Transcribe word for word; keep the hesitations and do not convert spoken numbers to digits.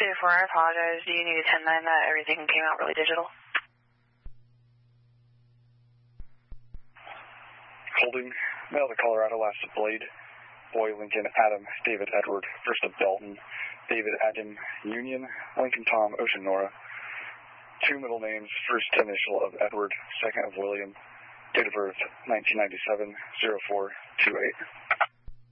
two four, I apologize. Do you need a ten nine that everything came out really digital? Holding, mail to Colorado, last of Blade, Boy, Lincoln, Adam, David, Edward, first of Dalton, David, Adam, Union, Lincoln, Tom, Ocean, Nora. Two middle names, first initial of Edward, second of William, date of birth nineteen ninety-seven, oh four two eight.